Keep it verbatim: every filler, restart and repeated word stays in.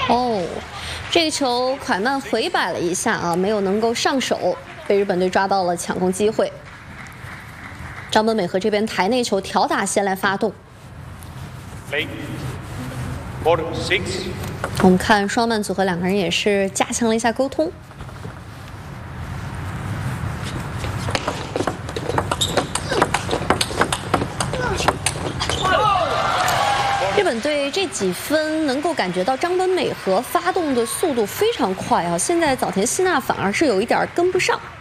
哦，这个球蒯曼回摆了一下啊，没有能够上手，被日本队抓到了抢攻机会。张本美和这边台内球挑打先来发动。我们看双曼组合两个人也是加强了一下沟通。日本队这几分能够感觉到张本美和发动的速度非常快啊，现在早田希娜反而是有一点跟不上。